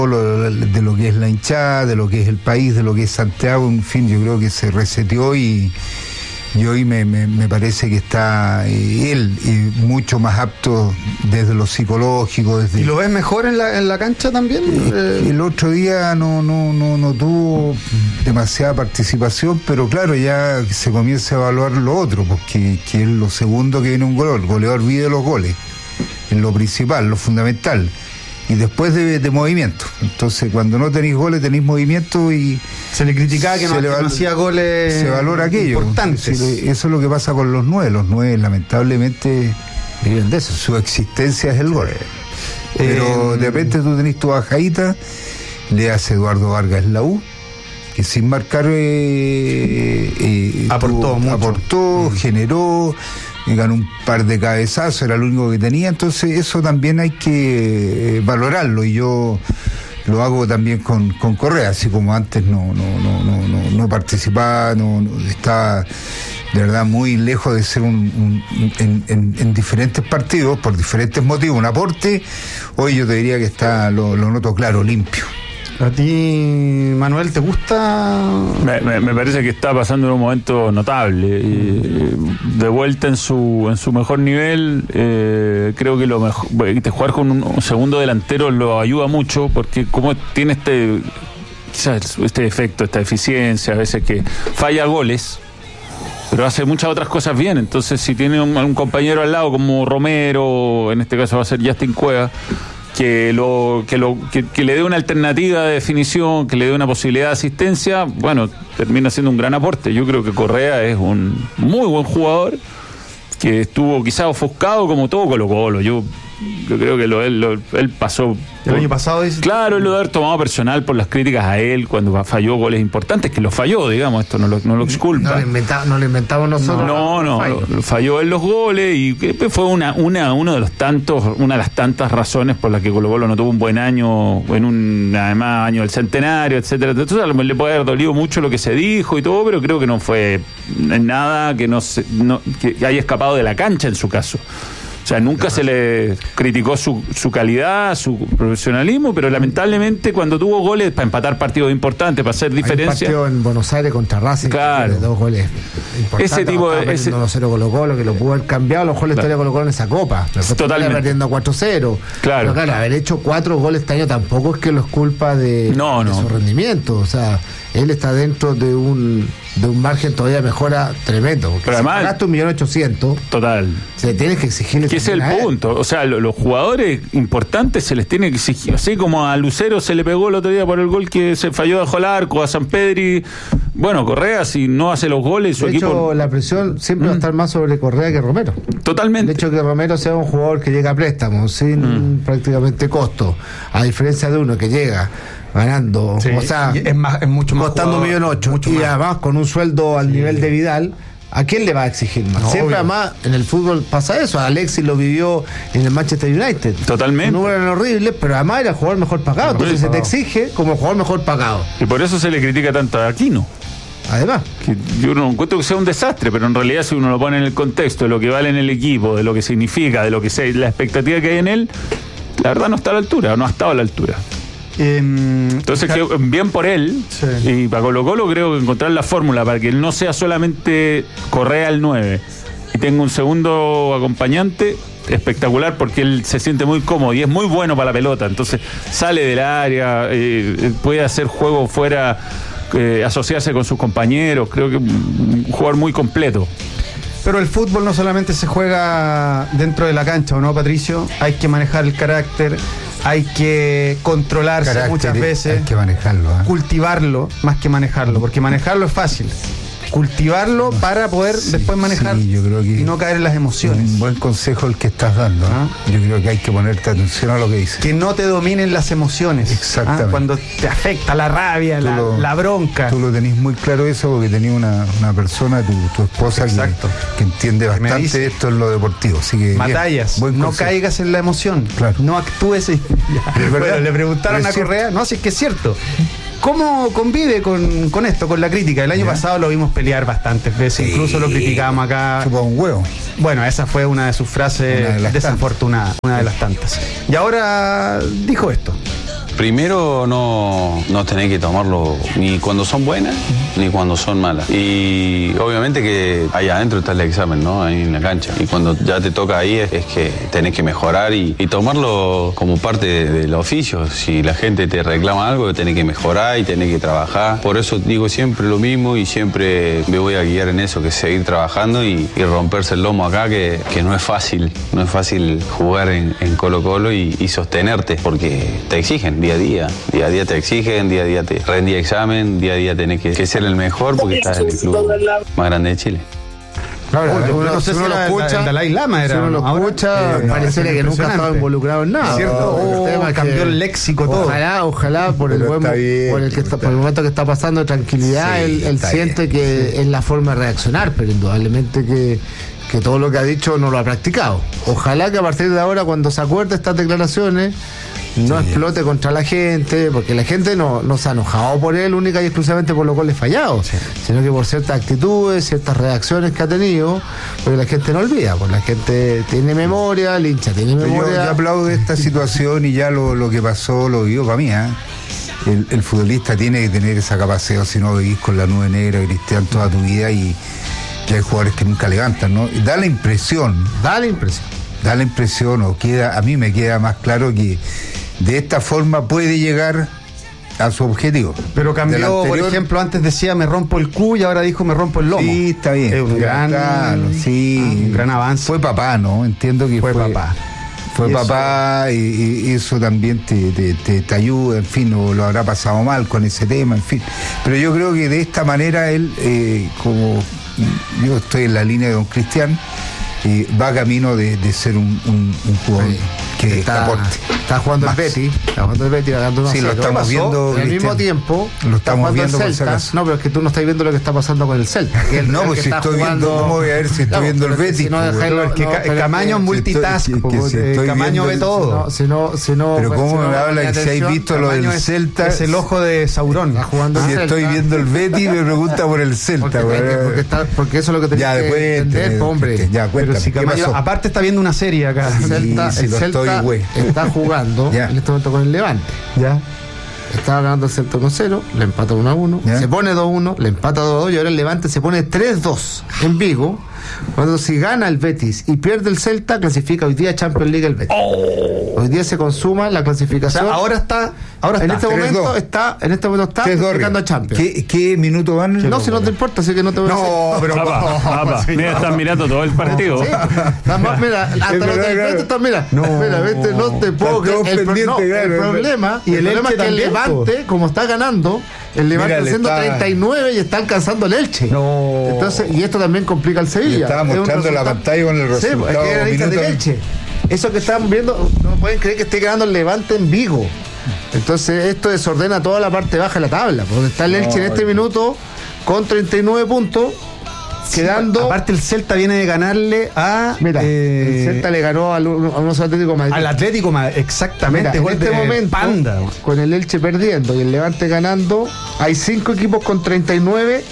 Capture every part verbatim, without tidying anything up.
de lo que es la hinchada, de lo que es el país, de lo que es Santiago, en fin, yo creo que se reseteó y, y hoy me, me, me parece que está eh, él eh, mucho más apto desde lo psicológico. Desde... ¿Y lo ves mejor en la, en la cancha también? Eh, el otro día no, no, no, no tuvo demasiada participación, pero claro, ya se comienza a evaluar lo otro, porque que es lo segundo que viene un goleador. El goleador vive los goles, es lo principal, lo fundamental. Y después de, de movimiento. Entonces, cuando no tenéis goles, tenéis movimiento y... Se le criticaba que no, le val- no hacía goles se valora aquello. importantes. Eso es lo que pasa con los nueve. Los nueve, lamentablemente, viven de eso. Su existencia es el gol. Pero eh, de repente tú tenés tu bajadita, le hace Eduardo Vargas la U, que sin marcar eh, eh, aportó, tuvo, aportó mm. generó... ganó un par de cabezazos, era lo único que tenía, entonces eso también hay que eh, valorarlo, y yo lo hago también con, con Correa, así como antes no no no no no, no participaba, no, no estaba de verdad muy lejos de ser un, un, un en, en, en diferentes partidos, por diferentes motivos, un aporte. Hoy yo te diría que está, lo, lo noto claro, limpio. ¿A ti, Manuel, te gusta? Me, me, me parece que está pasando en un momento notable. Y, de vuelta en su en su mejor nivel, eh, creo que lo mejor, jugar con un, un segundo delantero lo ayuda mucho, porque como tiene este quizás este defecto, esta deficiencia, a veces que falla goles, pero hace muchas otras cosas bien. Entonces, si tiene un, un compañero al lado como Romero, en este caso va a ser Justin Cueva, que lo que lo que, que le dé una alternativa de definición, que le dé una posibilidad de asistencia, bueno, termina siendo un gran aporte. Yo creo que Correa es un muy buen jugador, que estuvo quizás ofuscado como todo Colo-Colo. Yo, yo creo que lo, él, lo, él pasó... ¿El año pasado? Dice... Claro, él lo debe haber tomado personal por las críticas a él cuando falló goles importantes, que lo falló, digamos, esto no lo, no lo exculpa. No lo, inventa, no lo inventamos nosotros. No, no, no lo, falló en los goles, y fue una, una, uno de los tantos, una de las tantas razones por las que Colo-Colo no tuvo un buen año, en un además año del centenario, etcétera. Entonces a lo mejor le puede haber dolido mucho lo que se dijo y todo, pero creo que no fue nada que no, se, no que haya escapado de la cancha en su caso. O sea, nunca se le criticó su, su calidad, su profesionalismo, pero lamentablemente cuando tuvo goles para empatar partidos importantes, para hacer diferencia. Hay un partido en Buenos Aires contra Racing, claro, dos goles importantes. Ese tipo de ese... uno cero Colo-Colo, que lo pudo haber cambiado, a lo mejor la historia de Colo-Colo en esa copa. Totalmente. Perdiendo cuatro cero. Claro. Pero claro, haber hecho cuatro goles este año tampoco es que lo es culpa de, no, de no. su rendimiento. O sea, él está dentro de un de un margen todavía de mejora tremendo. Pero si además, gasta un millón ochocientos. Total. Se tienes que exigirle. Que es el punto. O sea, lo, los jugadores importantes se les tiene que exigir. Así como a Lucero se le pegó el otro día por el gol que se falló bajo el arco, a Sampedri. Bueno, Correa, si no hace los goles, su de equipo. Hecho, la presión siempre mm. va a estar más sobre Correa que Romero. Totalmente. De hecho, que Romero sea un jugador que llega a préstamo sin mm. prácticamente costo, a diferencia de uno que llega ganando, sí, o sea, es, más, es mucho más costando un millón ocho y más. Además con un sueldo al sí. nivel de Vidal. ¿A quién le va a exigir más? No, siempre obvio. Además en el fútbol pasa eso. Alexis lo vivió en el Manchester United. Totalmente. No eran horribles, pero además era el jugador mejor pagado. Entonces se te exige como jugador mejor pagado. Y por eso se le critica tanto a Aquino. Además, que yo no encuentro que sea un desastre, pero en realidad si uno lo pone en el contexto de lo que vale en el equipo, de lo que significa, de lo que sea, la expectativa que hay en él, la verdad no está a la altura, no ha estado a la altura. Eh, Entonces, que, bien por él, sí. Y para Colo-Colo creo que encontrar la fórmula para que él no sea solamente Correa el nueve y tenga un segundo acompañante espectacular, porque él se siente muy cómodo y es muy bueno para la pelota, entonces sale del área, eh, puede hacer juego fuera, eh, asociarse con sus compañeros. Creo que un jugador muy completo. Pero el fútbol no solamente se juega dentro de la cancha, ¿o no, Patricio? Hay que manejar el carácter, hay que controlarse carácter, muchas veces. Hay que manejarlo. ¿eh? Cultivarlo, más que manejarlo, porque manejarlo es fácil. Cultivarlo para poder sí, después manejar sí, yo creo que y no caer en las emociones. Un buen consejo el que estás dando. ¿Ah? Yo creo que hay que ponerte atención a lo que dices. Que no te dominen las emociones. Exactamente. ¿Ah? Cuando te afecta la rabia, la, lo, la bronca. Tú lo tenés muy claro eso, porque tenías una, una persona, tu, tu esposa, que, que entiende bastante esto en lo deportivo. Así que Matallas, bien, no consejo. Caigas en la emoción. Claro. No actúes. Y... bueno, le preguntaron a Correa, no, si es que es cierto. ¿Cómo convive con, con esto, con la crítica? El año yeah. pasado lo vimos pelear bastantes veces, sí. Incluso lo criticamos acá. Chupa un huevo. Bueno, esa fue una de sus frases de desafortunadas, una de las tantas. Y ahora dijo esto. primero no, no tenés que tomarlo ni cuando son buenas ni cuando son malas. Y obviamente que ahí adentro está el examen, ¿no? Ahí en la cancha. Y cuando ya te toca ahí es, es que tenés que mejorar y, y tomarlo como parte de, del oficio. Si la gente te reclama algo, tenés que mejorar y tenés que trabajar. Por eso digo siempre lo mismo y siempre me voy a guiar en eso, que es seguir trabajando y, y romperse el lomo acá, que, que no es fácil. No es fácil jugar en, en Colo Colo y, y sostenerte, porque te exigen día a día. Día a día te exigen, día a día te rendí examen, día a día tenés que, que ser el mejor porque estás en el club más grande de Chile. Claro, uno, uno, no sé si uno lo escucha, el Dalai Lama era. Si uno lo ahora, escucha, eh, pareciera que nunca ha estado involucrado en nada. ¿Cierto? Oh, el tema cambió el léxico todo. Ojalá, ojalá por el buen, por el que está, por el momento que está pasando de tranquilidad, sí, él, él siente bien, que sí. es la forma de reaccionar, pero indudablemente que que todo lo que ha dicho no lo ha practicado. Ojalá que a partir de ahora, cuando se acuerde estas declaraciones, no sí. explote contra la gente, porque la gente no, no se ha enojado por él única y exclusivamente por los goles fallados, sí. sino que por ciertas actitudes, ciertas reacciones que ha tenido, porque la gente no olvida, porque la gente tiene memoria, el hincha tiene memoria. Yo, yo aplaudo esta situación y ya lo, lo que pasó lo vivo para mí, ¿eh? El, el futbolista tiene que tener esa capacidad, si no vivís con la nube negra, Cristian, toda tu vida y hay jugadores que nunca levantan, ¿no? Da la impresión, da la impresión, da la impresión, o queda, a mí me queda más claro que de esta forma puede llegar a su objetivo. Pero cambió, anterior, por ejemplo, antes decía me rompo el cu y ahora dijo me rompo el lomo. Sí, está bien. Es un gran, claro, sí, ah, un gran avance. Fue papá, ¿no? Entiendo que fue, fue papá. Fue y papá eso, y, y eso también te, te, te, te ayuda, en fin, o lo habrá pasado mal con ese tema, en fin. Pero yo creo que de esta manera él, eh, como yo estoy en la línea de don Cristian, eh, va camino de, de ser un, un, un jugador sí, que está, aporte. Está jugando más. el Betis, está jugando el Betis, ganando una sí, lo estamos viendo. Al mismo tiempo, lo estamos viendo con Celta. No, pero es que tú no estás viendo lo que está pasando con el Celta. El, no, el pues si estoy jugando, viendo, ¿cómo voy a ver si estoy no, viendo el Betis? Si no, pues, dejarlo, no, que no, Camaño es multitask, que, que si eh, Camaño ve todo. Si no, si no, pero pues, cómo si me habla que si hay visto lo del Celta. Es el ojo de Saurón. Si estoy viendo el Betis, me pregunta por el Celta. Porque eso es lo que tenés que entender, hombre. Ya, cuéntame. Aparte está viendo una serie acá. El Celta, sí, el Celta estoy, está jugando ya. en este momento con el Levante. Ya. Estaba ganando el Celta uno cero, le empata uno a uno, ¿ya? Se pone dos uno, le empata dos a dos y ahora el Levante se pone tres dos en Vigo. Cuando si gana el Betis y pierde el Celta, clasifica hoy día Champions League el Betis. Oh. Hoy día se consuma la clasificación. O sea, ahora está, ahora en está. este momento está, en este momento está clasificando a Champions. ¿Qué, qué minuto van? No, si no te importa, así que no te voy a decir. No, pero papá, papá, mira, están mirando todo el partido. Sí, más, mira, hasta los del Betis están, mira, no, mira, vete, no te puedo creer. El, pro, no, el problema, y el, el problema es que el Levante, como está ganando, el Levante está haciendo está... treinta y nueve y está alcanzando el Elche. No. Entonces, y esto también complica al Sevilla. Y estaba mostrando la pantalla con el resultado. Sí, es que era Elche. Eso que están viendo, no pueden creer que esté ganando el Levante en Vigo. Entonces, esto desordena toda la parte baja de la tabla. Porque está el Elche no, en este minuto con treinta y nueve puntos. Quedando. Sí, aparte, el Celta viene de ganarle a. Mira, eh, el Celta le ganó al, a unos Atlético Madrid. Al Atlético Madrid, exactamente. Mira, en este momento, Panda. Con el Elche perdiendo y el Levante ganando, hay cinco equipos con treinta y nueve.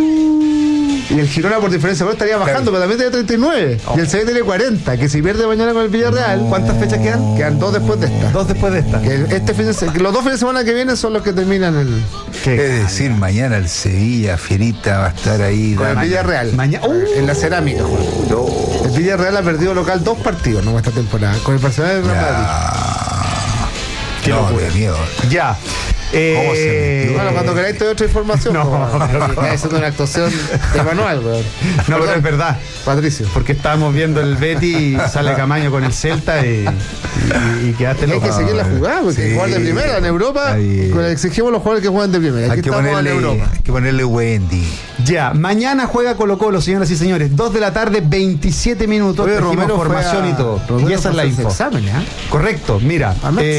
Y el Girona por diferencia de estaría bajando, claro. Pero también tiene treinta y nueve. Oh. Y el Sevilla tiene cuarenta. Que si pierde mañana con el Villarreal, no. ¿Cuántas fechas quedan? Quedan dos después de esta. Dos después de esta. Que este fin de, que los dos fines de semana que vienen son los que terminan el. Es decir, mañana el Sevilla, Fierita, va a estar ahí. Con el Villarreal. Mañana. Uh. En la cerámica, Juan. No. El Villarreal ha perdido local dos partidos, ¿no? Esta temporada. Con el Barcelona de Real Madrid. Qué no, locura. De miedo. Ya. Eh, bueno, cuando queráis te doy otra información. No, está haciendo una actuación de manual, weón. No, pero es verdad, Patricio. Porque estábamos viendo el Betis y sale Camaño con el Celta y, y, y quedaste loco. Hay que seguir la jugada, porque sí. Jugar de primera en Europa, ahí. Exigimos los jugadores que juegan de primera. Hay que, ponerle, en Europa. Hay que ponerle Wendy. Ya, mañana juega Colo Colo, señoras y señores. dos de la tarde, veintisiete minutos. Oye, Romero formación a, y todo. Romero y esa es la info. Examen, ¿eh? Correcto, mira.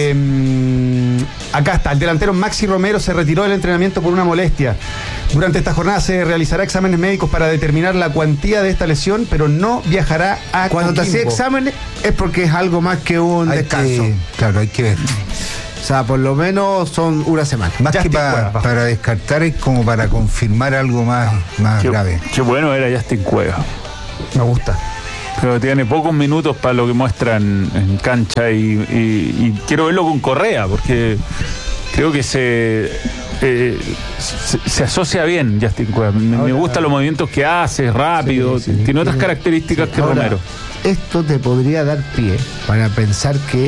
Eh, acá está, el delantero Maxi Romero se retiró del entrenamiento por una molestia. Durante esta jornada se realizará exámenes médicos para determinar la cuantía de esta lesión, pero no viajará a Cuando Coquimbo. Te hacía exámenes es porque es algo más que un hay descanso. Que, claro, hay que ver. O sea, por lo menos son una semana. Más Justin que para, para descartar es como para confirmar algo más, más qué, grave. Qué bueno era Justin Cueva. Me gusta. Pero tiene pocos minutos para lo que muestran en cancha y, y, y quiero verlo con Correa, porque Creo que se, eh, se, se asocia bien Justin Cuevas. Me, ahora, me gustan los movimientos que hace, rápido, sí, sí, tiene otras tiene, características sí, que ahora, Romero. Esto te podría dar pie para pensar que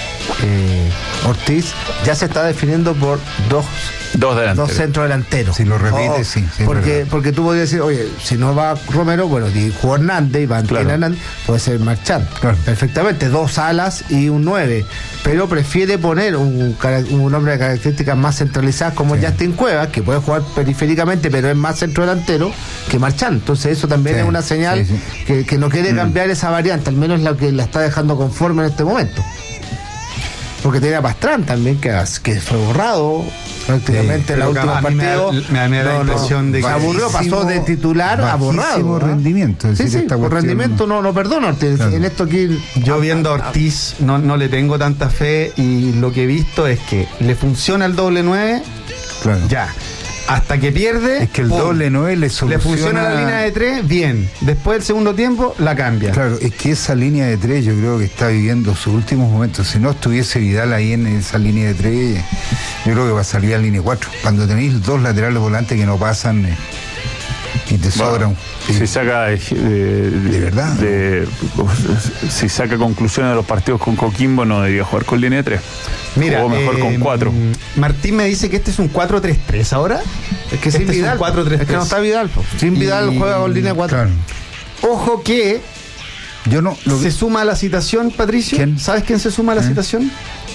eh, Ortiz ya se está definiendo por dos Dos delanteros. Dos centros delanteros. Si lo repite, oh, sí, sí. Porque, porque tú podrías decir, oye, si no va Romero, bueno, y jugó Hernández y va claro. Hernández, puede ser Marchand. Claro. Perfectamente, dos alas y un nueve. Pero prefiere poner un, un hombre de características más centralizadas como sí. Justin Cuevas, que puede jugar periféricamente, pero es más centro delantero que Marchand. Entonces, eso también sí. es una señal sí, sí. Que, que no quiere mm. cambiar esa variante, al menos la que la está dejando conforme en este momento. Porque tenía Pastrán también, que, que fue borrado prácticamente en la última partido. Me da, me da no, la impresión no, de que se aburrió, pasó de titular a borrado. rendimiento. Sí, sí, por rendimiento no, no perdona Ortiz. Claro. En esto aquí. Yo viendo a Ortiz no, no le tengo tanta fe y lo que he visto es que le funciona el doble nueve. Claro. Ya. Hasta que pierde. Es que el pum, doble nueve le soluciona. Le funciona la línea de tres, bien. Después del segundo tiempo, la cambia. Claro, es que esa línea de tres yo creo que está viviendo sus últimos momentos. Si no estuviese Vidal ahí en esa línea de tres, yo creo que va a salir a línea cuatro. Cuando tenéis dos laterales volantes que no pasan eh, y te sobran. Bueno, sí. Si saca de, de, de verdad. De, si saca conclusiones de los partidos con Coquimbo, no debería jugar con línea de tres. Mira, o mejor eh, con cuatro. Martín me dice que este es un cuatro tres tres ahora. Es que este sin Vidal. Es, cuatro tres tres. Es que no está Vidal. Po. Sin y... Vidal juega con línea cuatro. Claro. Ojo que yo no lo se suma a la citación, Patricio. ¿Quién? ¿Sabes quién se suma a la ¿Eh? citación?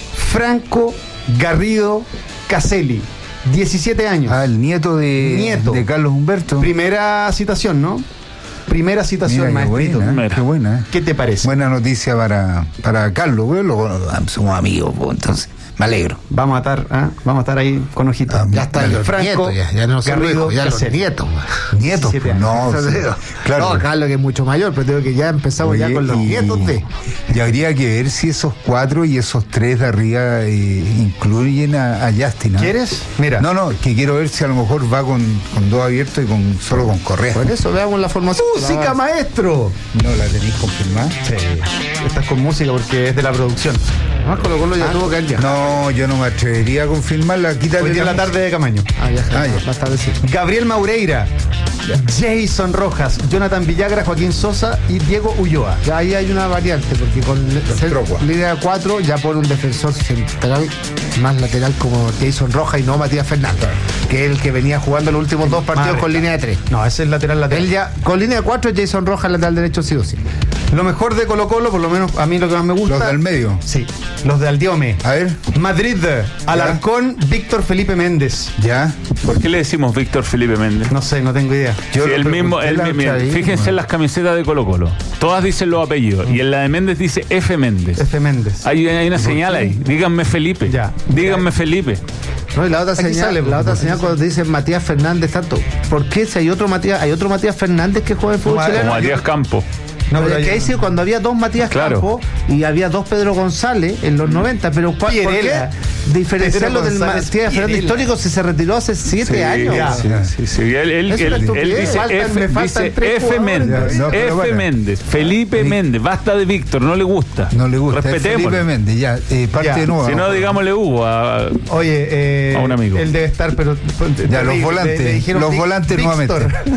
Franco Garrido Caselli. diecisiete años. Ah, el nieto de, nieto. de Carlos Humberto. Primera citación, ¿no? Primera citación, Mira, maestrito. Qué buena, qué buena. ¿Eh? ¿Qué te parece? Buena noticia para, para Carlos, güey. Somos amigos, pues, entonces me alegro. Vamos a estar, ¿eh? Vamos a estar ahí con ojitos. Ah, ya está el Franco, nieto, ya, ya no se Garrido, ya los nietos. Nietos, pues, no, sí, claro. No, Carlos que es mucho mayor, pero tengo que ya empezamos. Oye, ya con los y, nietos de. Y habría que ver si esos cuatro y esos tres de arriba eh, incluyen a, a Justin. ¿No? ¿Quieres? Mira. No, no, que quiero ver si a lo mejor va con, con dos abiertos y con solo con Correa. Por eso veamos la formación. ¡Música, maestro! ¿No la tenéis confirmada? Sí. Estás con música porque es de la producción. Más Colo Colo ya ah, tuvo que ir ya. No, yo no me atrevería a confirmarla. Quítale hoy día en la tarde de Camaño. Ah, ya, ah, ya. Más tarde sí. Gabriel Maureira, ya. Jason Rojas, Jonathan Villagra, Joaquín Sosa y Diego Ulloa. Ya ahí hay una variante, porque con el, línea cuatro ya pone un defensor central más lateral como Jason Rojas y no Matías Fernández, que es el que venía jugando los últimos dos partidos Madre. con línea de tres. No, ese es lateral lateral. Él ya, con línea de cuatro, Jason Rojas lateral derecho sí o sí. Lo mejor de Colo Colo, por lo menos a mí lo que más me gusta. Los del medio. Sí, los de Aldiome. A ver. Madrid, Alarcón, Víctor Felipe Méndez. ¿Ya? ¿Por qué le decimos Víctor Felipe Méndez? No sé, no tengo idea. Yo sí, el mismo, el, mira, fíjense en las camisetas de Colo Colo. Todas dicen los apellidos. Mm. Y en la de Méndez dice F. Méndez. F. Méndez. Hay, hay una señal ahí. Díganme Felipe. Ya. Díganme Felipe. No, y la otra Aquí señal, sale, la otra señal cuando dicen Matías Fernández tanto. ¿Por qué si hay otro Matías, hay otro Matías Fernández que juega en fútbol chileno? Como Matías Campo. No, pero es que ahí sí, cuando había dos Matías claro. Campos y había dos Pedro González en los noventa, pero ¿cuál, ¿por qué diferenciarlo del Matías Fernández histórico si se retiró hace siete sí, años? Sí, sí, sí. Él, él, él, él dice faltan, F, dice F. Méndez, no, F. Méndez, Felipe Méndez, basta de Víctor, no le gusta. No le gusta. Respetémoslo. Felipe Méndez, ya, eh, parte ya. de nuevo. Si no, digámosle Hugo a, Oye, eh, a un amigo. Él debe estar, pero. Ya, los volantes, los volantes nuevamente.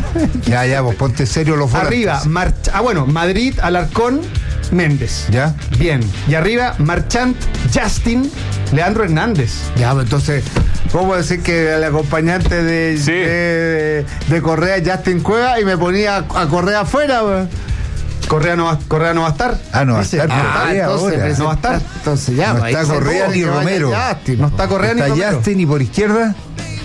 Ya, ya, vos ponte serio los volantes. Arriba, marcha. Ah, bueno, Madrid, Alarcón. Méndez. ¿Ya? Bien. Y arriba, Marchand, Justin, Leandro Hernández. Ya, pues entonces, ¿cómo decir que el acompañante de, sí. de, de Correa, Justin Cueva, y me ponía a Correa afuera, güey? Correa no va, Correa no va a estar. Ah, no va a estar. Ah, entonces, no va a estar. Entonces ya, no está Correa ni Romero. Justin, no está Correa está ni Romero. Justin y por izquierda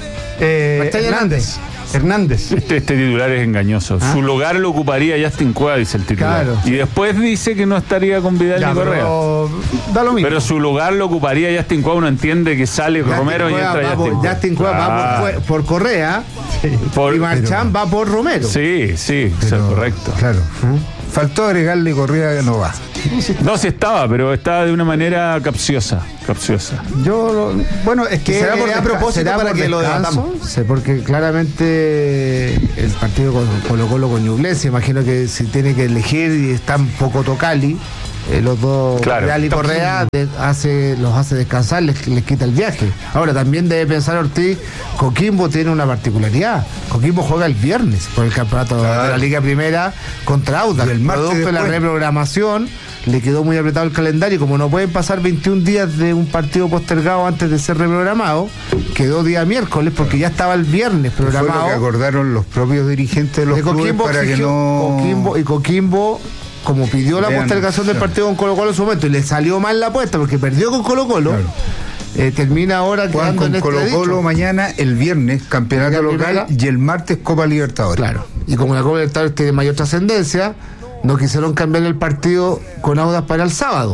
eh, Hernández. Hernández. Este, este titular es engañoso. ¿Ah? Su lugar lo ocuparía Justin Cueva, dice el titular. Claro. Y después dice que no estaría con Vidal ya, ni Correa. Pero, da lo mismo. Pero su lugar lo ocuparía Justin Cueva. Uno entiende que sale Justin Romero Cueva y entra Justin Cueva. Justin Cueva ah. va por, por Correa sí. por, y Marchand va por Romero. Sí, sí, pero, eso es correcto. Claro. ¿Mm? Faltó agregarle Correa que no va. No, sí estaba, pero estaba de una manera capciosa. Capciosa. Yo, bueno, es que será por a propósito para que lo debatamos. Sí, porque claramente el partido con Colo Colo con Ñublense, imagino que si tiene que elegir y está un poco Tocali, eh, los dos, claro. Real y Correa, de, hace, los hace descansar, les, les quita el viaje. Ahora, también debe pensar Ortiz, Coquimbo tiene una particularidad. Coquimbo juega el viernes por el campeonato claro. de la Liga Primera contra Audax. Y el producto de la reprogramación le quedó muy apretado el calendario, como no pueden pasar veintiún días de un partido postergado antes de ser reprogramado, quedó día miércoles porque ya estaba el viernes programado. Fue lo que acordaron los propios dirigentes de los de clubes Coquimbo para exigió, que no... Coquimbo, y Coquimbo, como pidió la Vean, postergación del partido con Colo Colo en su momento y le salió mal la apuesta porque perdió con Colo Colo, claro. eh, termina ahora Juan quedando con en Colo Colo este mañana, el viernes, campeonato local primera, y el martes Copa Libertadores. Claro, y como la Copa Libertadores tiene mayor trascendencia, no quisieron cambiar el partido con Audax para el sábado,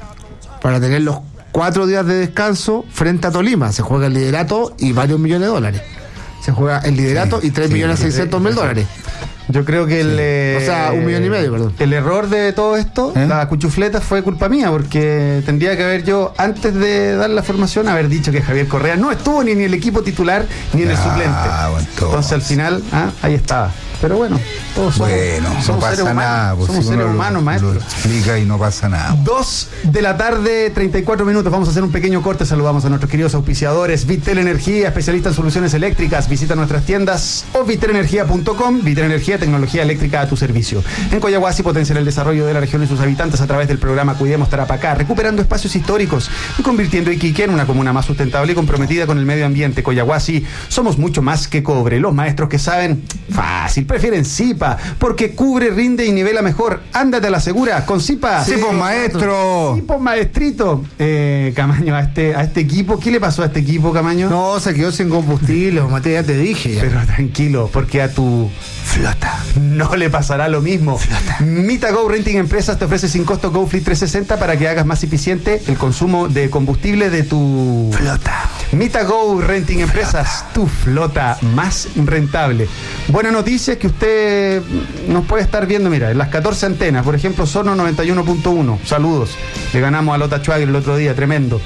para tener los cuatro días de descanso frente a Tolima. Se juega el liderato y varios millones de dólares. Se juega el liderato sí, y tres millones seiscientos mil dólares. Yo creo que sí. el eh, o sea, un millón y medio, perdón. El error de todo esto, ¿Eh? la cuchufleta, fue culpa mía, porque tendría que haber yo, antes de dar la formación, haber dicho que Javier Correa no estuvo ni en el equipo titular ni en el ah, suplente. Bueno, entonces al final, ah, ahí estaba. Pero bueno, todos somos, bueno, somos no pasa seres nada, humanos, somos seres humanos, maestro. Lo explica y no pasa nada. Dos de la tarde, treinta y cuatro minutos. Vamos a hacer un pequeño corte. Saludamos a nuestros queridos auspiciadores. Vitel Energía, especialista en soluciones eléctricas. Visita nuestras tiendas o vitel energía punto com. Vitel Energía, tecnología eléctrica a tu servicio. En Coyahuasi potenciar el desarrollo de la región y sus habitantes a través del programa Cuidemos Tarapacá, recuperando espacios históricos y convirtiendo Iquique en una comuna más sustentable y comprometida con el medio ambiente. Coyahuasi, somos mucho más que cobre. Los maestros que saben, fácil, prefieren Zipa, porque cubre, rinde y nivela mejor. Ándate a la segura con Zipa. Sí, pues maestro. Sí, pues maestrito. Eh, Camaño, a este, a este equipo, ¿qué le pasó a este equipo, Camaño? No, se quedó sin combustible, Mateo, ya te dije. Ya. Pero tranquilo, porque a tu flota no le pasará lo mismo. Flota. MitaGo Renting Empresas te ofrece sin costo GoFleet trescientos sesenta para que hagas más eficiente el consumo de combustible de tu flota. MitaGo Renting Empresas, flota. Tu flota más rentable. Buena noticia es que usted nos puede estar viendo, mira, en las catorce antenas, por ejemplo, Sono noventa y uno punto uno. Saludos. Le ganamos a Lota Schwager el otro día, tremendo.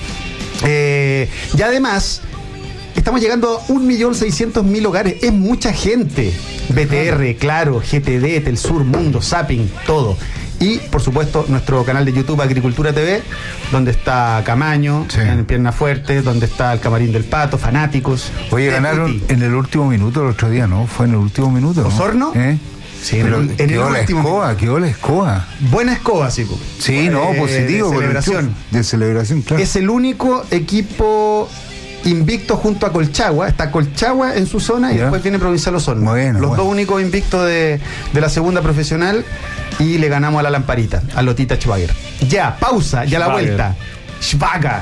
Eh, y además, estamos llegando a un millón seiscientos mil hogares. Es mucha gente. B T R, Claro, G T D, Telsur, Mundo, Zapping, todo. Y, por supuesto, nuestro canal de YouTube Agricultura T V, donde está Camaño, sí. en Pierna Fuerte, donde está el Camarín del Pato, Fanáticos. Oye, ganaron Puti. En el último minuto el otro día, ¿no? Fue en el último minuto, ¿no? ¿Osorno? ¿Eh? Sí, en el, en el la último escoba, quedó la escoba. Buena escoba, sí. Sí, eh, no, positivo. De celebración. De celebración, claro. Es el único equipo invicto junto a Colchagua. Está Colchagua en su zona y ya. Después viene Provincial Osorno. Bueno, Los bueno. dos únicos invictos de, de la segunda profesional, y le ganamos a la Lamparita, a Lotita Schwager. Ya, pausa, ya Schwager. La vuelta. Schwager.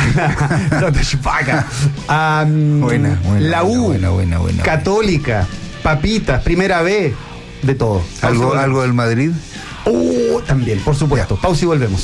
Lota Schwager. Um, buena, buena, la U, buena, buena, buena, Católica, Papitas, Primera B, de todo. ¿Algo, algo del Madrid? Oh, también, por supuesto. Ya. Pausa y volvemos.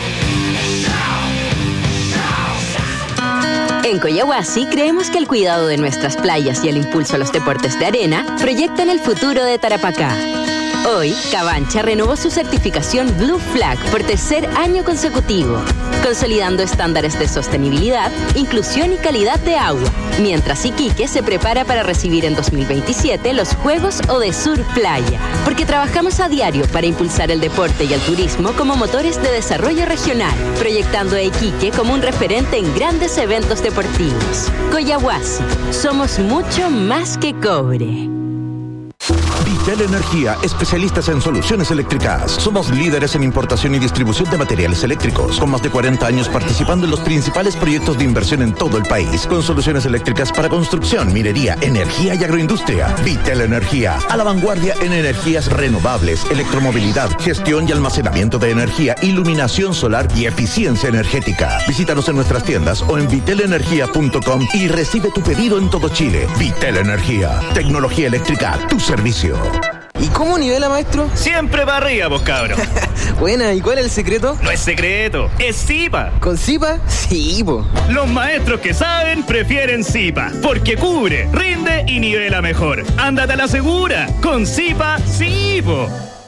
En Coyahuasi creemos que el cuidado de nuestras playas y el impulso a los deportes de arena proyectan el futuro de Tarapacá. Hoy, Cabancha renovó su certificación Blue Flag por tercer año consecutivo, consolidando estándares de sostenibilidad, inclusión y calidad de agua, mientras Iquique se prepara para recibir en dos mil veintisiete los Juegos Odesur Playa, porque trabajamos a diario para impulsar el deporte y el turismo como motores de desarrollo regional, proyectando a Iquique como un referente en grandes eventos deportivos. Coyahuasi, somos mucho más que cobre. Vitel Energía, especialistas en soluciones eléctricas. Somos líderes en importación y distribución de materiales eléctricos, con más de cuarenta años participando en los principales proyectos de inversión en todo el país, con soluciones eléctricas para construcción, minería, energía y agroindustria. Vitel Energía, a la vanguardia en energías renovables, electromovilidad, gestión y almacenamiento de energía, iluminación solar y eficiencia energética. Visítanos en nuestras tiendas o en vitel energía punto com y recibe tu pedido en todo Chile. Vitel Energía, tecnología eléctrica a tu servicio. ¿Y cómo nivela, maestro? Siempre para arriba, vos cabros. Buena, ¿y cuál es el secreto? No es secreto, es Zipa. ¿Con Zipa? Sí, po. Los maestros que saben prefieren Zipa, porque cubre, rinde y nivela mejor. Ándate a la segura, con Zipa, sí, po.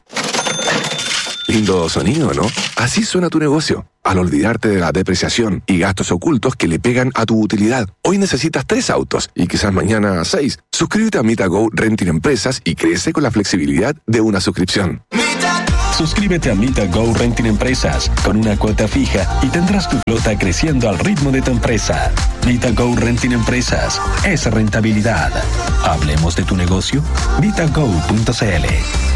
Lindo sonido, ¿no? Así suena tu negocio. Al olvidarte de la depreciación y gastos ocultos que le pegan a tu utilidad. Hoy necesitas tres autos y quizás mañana seis. Suscríbete a MitaGo Renting Empresas y crece con la flexibilidad de una suscripción. MitaGo. Suscríbete a Mita Go Renting Empresas con una cuota fija y tendrás tu flota creciendo al ritmo de tu empresa. Mita Go Renting Empresas es rentabilidad. Hablemos de tu negocio. Mitago punto cl.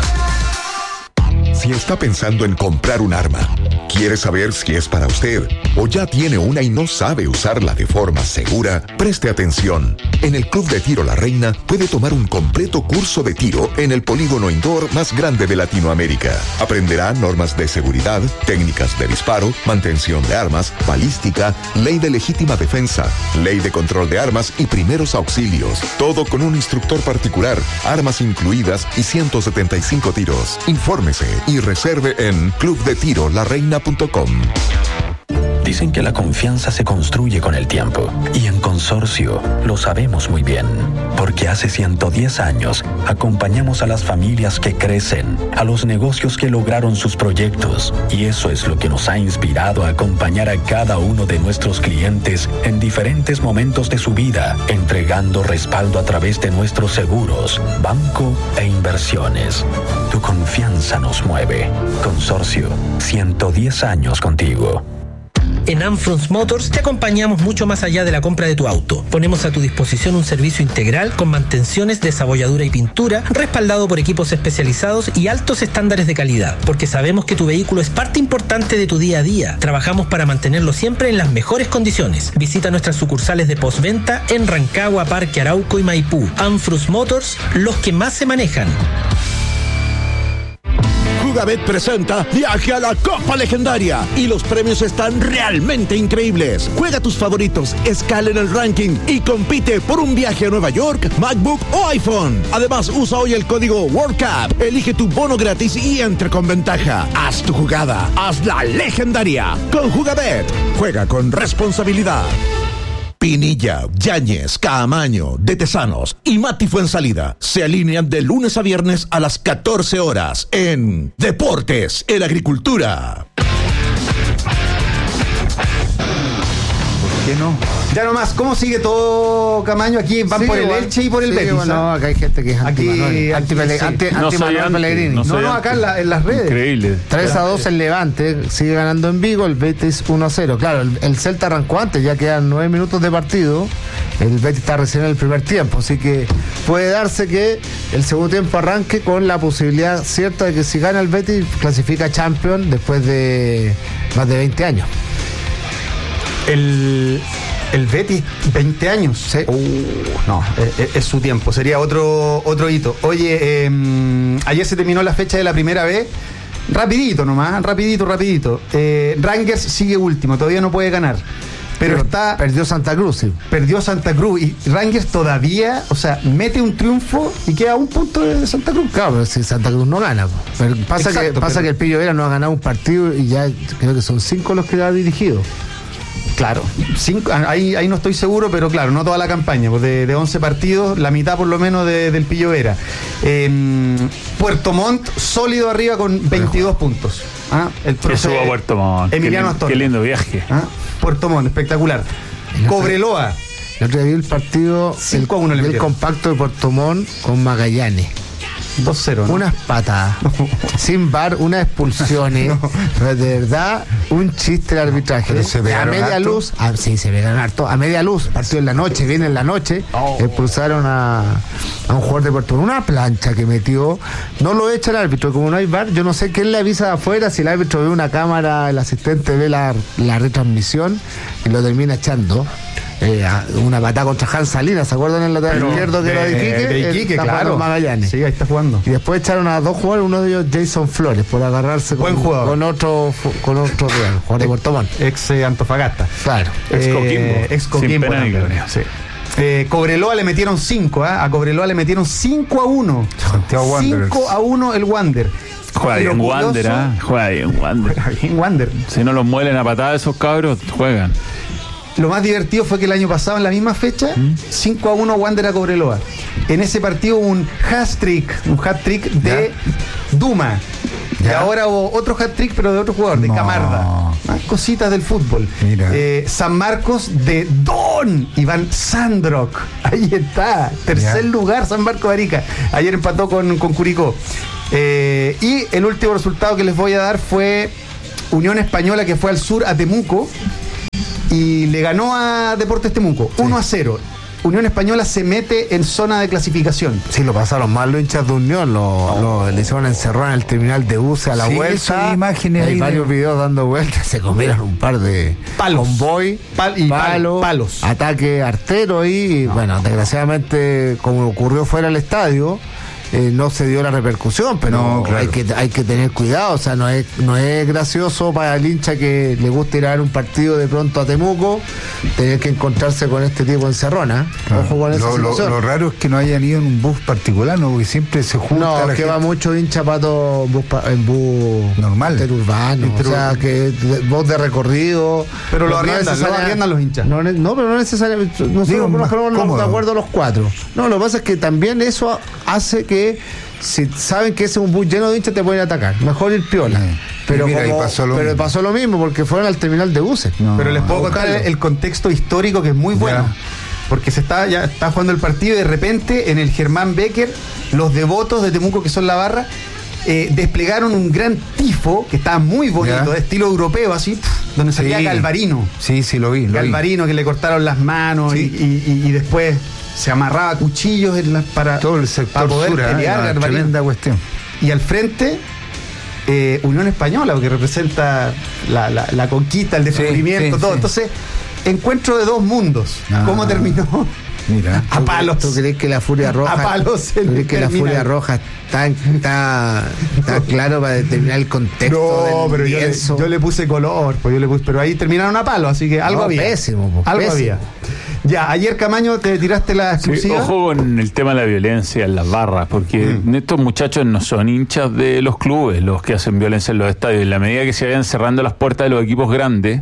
Si está pensando en comprar un arma, quiere saber si es para usted o ya tiene una y no sabe usarla de forma segura, preste atención. En el Club de Tiro La Reina puede tomar un completo curso de tiro en el polígono indoor más grande de Latinoamérica. Aprenderá normas de seguridad, técnicas de disparo, mantención de armas, balística, ley de legítima defensa, ley de control de armas y primeros auxilios. Todo con un instructor particular, armas incluidas y ciento setenta y cinco tiros. Infórmese y reserve en club de tiro la reina punto com. Dicen que la confianza se construye con el tiempo, y en Consorcio lo sabemos muy bien, porque hace ciento diez años acompañamos a las familias que crecen, a los negocios que lograron sus proyectos, y eso es lo que nos ha inspirado a acompañar a cada uno de nuestros clientes en diferentes momentos de su vida, entregando respaldo a través de nuestros seguros, banco e inversiones. Tu confianza nos mueve. Consorcio, ciento diez años contigo. En Amfrons Motors te acompañamos mucho más allá de la compra de tu auto. Ponemos a tu disposición un servicio integral con mantenciones, desabolladura y pintura, respaldado por equipos especializados y altos estándares de calidad, porque sabemos que tu vehículo es parte importante de tu día a día. Trabajamos para mantenerlo siempre en las mejores condiciones. Visita nuestras sucursales de postventa en Rancagua, Parque Arauco y Maipú. Amfrons Motors, los que más se manejan. Jugabet presenta Viaje a la Copa Legendaria y los premios están realmente increíbles. Juega tus favoritos, escala en el ranking y compite por un viaje a Nueva York, MacBook o iPhone. Además, usa hoy el código World Cup, elige tu bono gratis y entre con ventaja. Haz tu jugada, hazla legendaria con Jugabet. Juega con responsabilidad. Pinilla, Yáñez, Caamaño, De Tesanos y Mati Fuensalida se alinean de lunes a viernes a las catorce horas en Deportes en Agricultura. ¿Por qué no? Ya nomás, ¿cómo sigue todo, Camaño? Aquí van sí, por el igual. Elche y por el sí, Betis. Bueno, no, acá hay gente que es anti-Manuel. Anti-Manuel anti, anti, anti, anti Pellegrini. No, no, no, acá en, la, en las redes. Increíble. tres a dos el Levante, sigue ganando en Vigo, el Betis uno a cero. Claro, el, el Celta arrancó antes, ya quedan nueve minutos de partido. El Betis está recién en el primer tiempo, así que puede darse que el segundo tiempo arranque con la posibilidad cierta de que si gana el Betis, clasifica a Champions después de más de veinte años. El... El Betis, veinte años. Sí. Uh, no, es, es su tiempo. Sería otro otro hito. Oye, eh, ayer se terminó la fecha de la primera vez. Rapidito nomás, rapidito, rapidito. Eh, Rangers sigue último, todavía no puede ganar. Pero, pero está... Perdió Santa Cruz, sí. Perdió Santa Cruz. Y Rangers todavía, o sea, mete un triunfo y queda a un punto de Santa Cruz. Claro, pero si Santa Cruz no gana. Pero pasa Exacto, que pasa pero... que el Pillo Vera no ha ganado un partido y ya creo que son cinco los que ha dirigido. Claro, cinco, ahí, ahí no estoy seguro, pero claro, no toda la campaña, pues de, de once partidos, la mitad por lo menos de, del Pillo Vera. Eh, Puerto Montt, sólido arriba con veintidós puntos. ¿Ah? El profe a Puerto Montt. Emiliano Astorga. Qué lindo viaje. ¿Ah? Puerto Montt, espectacular. Cobreloa. El otro día vi el partido cinco a uno el, el compacto de Puerto Montt con Magallanes. dos cero, ¿no? Unas patadas, no. Sin bar, unas expulsiones. No. De verdad, un chiste el arbitraje. A media harto. luz, a, sí, se vean harto. A media luz, partido en la noche, viene en la noche, oh. expulsaron a, a un jugador de Puerto Montt. Una plancha que metió, no lo echa el árbitro. Como no hay bar, yo no sé quién le avisa de afuera. Si el árbitro ve una cámara, el asistente ve la, la retransmisión y lo termina echando. Eh, una patada contra Hans Salinas, ¿se acuerdan en el lateral izquierdo que era de Iquique? De Iquique, claro. Magallanes. Sí, ahí está jugando. Y después echaron a dos jugadores, uno de ellos Jason Flores, por agarrarse con, con otro con otro real, jugador de Puerto Montt. Ex eh, Antofagasta. Claro. Ex Coquimbo. Eh, ex Coquimbo. Sí. Eh, Cobreloa le metieron cinco, ¿eh? A Cobreloa le metieron cinco a uno. cinco a uno el Wander. Juega bien Wander, ¿ah? ¿eh? Juega bien Wander. Juega bien Wander. Si no los muelen a patadas esos cabros, juegan. Lo más divertido fue que el año pasado, en la misma fecha, ¿Mm? cinco a uno Wander a Cobreloa. En ese partido hubo un hat-trick, un hat-trick de ¿Ya? Duma. ¿Ya? Y ahora hubo otro hat-trick, pero de otro jugador, de no. Camarda. ¿Ah? Cositas del fútbol. Eh, San Marcos de Don Iván Sandrock. Ahí está. Tercer ¿Ya? lugar, San Marcos de Arica. Ayer empató con, con Curicó. Eh, y el último resultado que les voy a dar fue Unión Española, que fue al sur a Temuco y le ganó a Deportes Temuco uno a cero. Unión Española se mete en zona de clasificación. Sí, lo pasaron mal los hinchas de Unión, lo, no. lo le hicieron encerrar en el terminal de buses a la sí, vuelta. Imágenes hay ahí varios de... videos dando vueltas, se comieron un par de palos, convoy, Pal y palos, palos, ataque artero y no. bueno, desgraciadamente como ocurrió fuera del estadio. Eh, no se dio la repercusión, pero no, claro. hay que hay que tener cuidado, o sea, no es no es gracioso para el hincha que le gusta ir a ver un partido de pronto a Temuco, tener que encontrarse con este tipo de encerrona. Claro. Ojo con esa lo, situación. Lo, lo raro es que no hayan ido en un bus particular, ¿no? Porque siempre se junta no, la que gente. va mucho hincha pato bus, en bus normal, interurbano, Inter o sea, que bus de recorrido. Pero lo arriendan, no lo arriendan los hinchas. No, no, pero no necesariamente. Nosotros no de acuerdo a los cuatro. No, lo que pasa es que también eso hace que si saben que ese es un bus lleno de hinchas te pueden atacar, mejor ir piola. Sí. Pero, mira, como, pasó lo pero pasó lo mismo porque fueron al terminal de buses. No, pero les puedo contar el, el contexto histórico que es muy bueno. Ya. Porque se está ya está jugando el partido y de repente en el Germán Becker los devotos de Temuco, que son la barra, eh, desplegaron un gran tifo que estaba muy bonito, ya. de estilo europeo así, pff, donde salía sí. Galvarino. Sí, sí, lo vi. Lo Galvarino, vi. Que le cortaron las manos sí. y, y, y después se amarraba cuchillos en la, para, todo el sector para poder sur, pelear, ¿eh? Tremenda cuestión. Y al frente eh, Unión Española, que representa la, la, la conquista, el descubrimiento, sí, sí, todo. Sí. Entonces, encuentro de dos mundos. Ah, ¿cómo terminó? Mira, a palos. ¿Tú crees que la Furia Roja? A palos. ¿Tú crees que la Furia Roja está, está, está claro para determinar el contexto? No, pero yo le, yo le puse color, pues yo le puse, pero ahí terminaron a palos, así que algo no, había. Pésimo, pues, algo pésimo. había. Ya, ayer Camaño te tiraste la exclusiva. Sí, ojo con el tema de la violencia en las barras, porque mm. estos muchachos no son hinchas de los clubes los que hacen violencia en los estadios. En la medida que se vayan cerrando las puertas de los equipos grandes,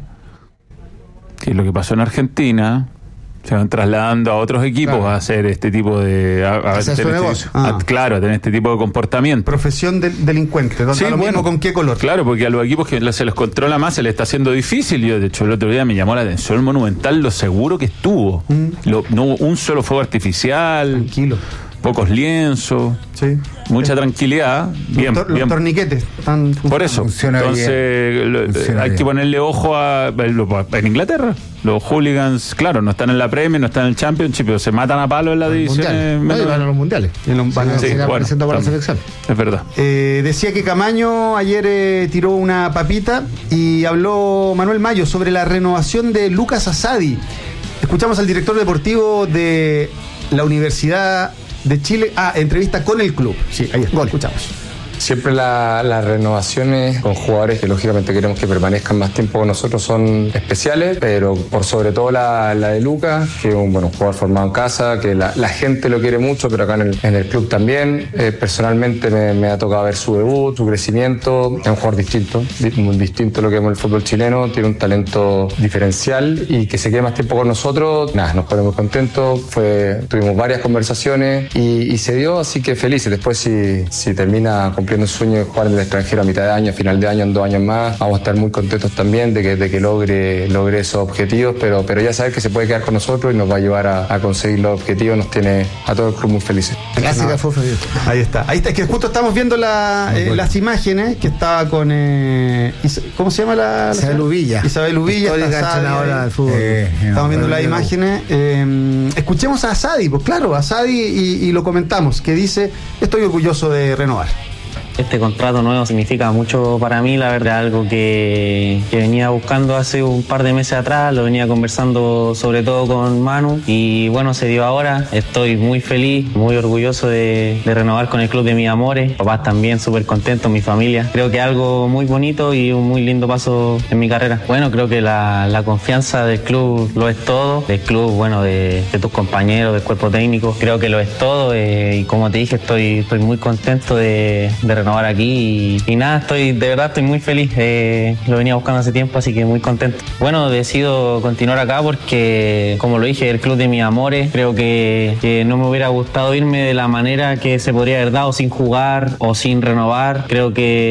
que es lo que pasó en Argentina, se van trasladando a otros equipos claro. a hacer este tipo de a, a tener este, negocio. A, ah. claro, a tener este tipo de comportamiento. Profesión del delincuente, ¿dónde sí, lo bueno, mismo con qué color? Claro, porque a los equipos que se les controla más se les está haciendo difícil. Yo, de hecho, el otro día me llamó la atención el Monumental, lo seguro que estuvo. Mm. Lo, no un solo fuego artificial. Tranquilo. Pocos lienzos, sí. mucha tranquilidad, bien, los, tor bien. los torniquetes están por eso, funciona entonces bien. Lo, Funciona hay bien. que ponerle ojo a en Inglaterra. Los hooligans, claro, no están en la Premier, no están en el Championship, pero se matan a palo en la división. No, van a los mundiales. Y en los, van a sí, bueno, para la selección. Es verdad. Eh, decía que Camaño ayer eh, tiró una papita y habló Manuel Mayo sobre la renovación de Lucas Asadi. Escuchamos al director deportivo de la Universidad de Chile. Ah, entrevista con el club. Sí, ahí está. Gol. Escuchamos. Siempre la, las renovaciones con jugadores que lógicamente queremos que permanezcan más tiempo con nosotros son especiales, pero por sobre todo la, la de Lucas, que es un bueno, jugador formado en casa, que la, la gente lo quiere mucho, pero acá en el, en el club también. Eh, personalmente me, me ha tocado ver su debut, su crecimiento. Es un jugador distinto, muy distinto a lo que vemos en el fútbol chileno, tiene un talento diferencial y que se quede más tiempo con nosotros, nada, nos ponemos contentos. Fue, tuvimos varias conversaciones y, y se dio, así que felices. Después si, si termina cumpliendo el sueño de jugar en el extranjero a mitad de año, a final de año, en dos años más, vamos a estar muy contentos también de que, de que logre, logre esos objetivos, pero, pero ya saber que se puede quedar con nosotros y nos va a llevar a, a conseguir los objetivos, nos tiene a todo el club muy felices. Clásica no. Fue ahí está, ahí está, es que justo estamos viendo la, eh, las imágenes que estaba con eh, ¿cómo se llama la? Isabel Uvilla. Isabel Uvilla, entrenadora del fútbol. Eh, estamos viendo las imágenes. Eh, escuchemos a Asadi, pues claro, Asadi y, y lo comentamos, que dice, estoy orgulloso de renovar. Este contrato nuevo significa mucho para mí, la verdad, algo que, que venía buscando hace un par de meses atrás, lo venía conversando sobre todo con Manu y bueno, se dio ahora. Estoy muy feliz, muy orgulloso de, de renovar con el club de mis amores. Papás también súper contentos, mi familia. Creo que es algo muy bonito y un muy lindo paso en mi carrera. Bueno, creo que la, la confianza del club lo es todo, del club, bueno, de, de tus compañeros, del cuerpo técnico, creo que lo es todo eh, y como te dije, estoy, estoy muy contento de, de renovar aquí y, y nada, estoy de verdad estoy muy feliz, eh, lo venía buscando hace tiempo, así que muy contento. Bueno, decido continuar acá porque, como lo dije, el club de mis amores, creo que, que no me hubiera gustado irme de la manera que se podría haber dado, sin jugar o sin renovar. Creo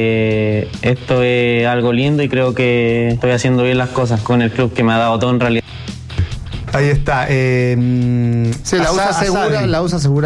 que esto es algo lindo y creo que estoy haciendo bien las cosas con el club que me ha dado todo en realidad. Ahí está. Eh, sí, la usa segura, la usa segura.